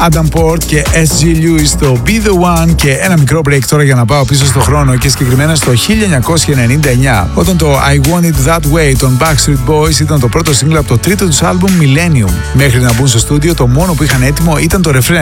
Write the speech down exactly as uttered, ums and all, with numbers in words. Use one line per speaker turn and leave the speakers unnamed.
Adam Port και ες τζι Lewis στο Be The One. Και ένα μικρό break τώρα για να πάω πίσω στο χρόνο και συγκεκριμένα στο χίλια εννιακόσια ενενήντα εννιά, όταν το I Want It That Way των Backstreet Boys ήταν το πρώτο single από το τρίτο τους άλμπουμ Millennium. Μέχρι να μπουν στο στούντιο, το μόνο που είχαν έτοιμο ήταν το ρεφρέν.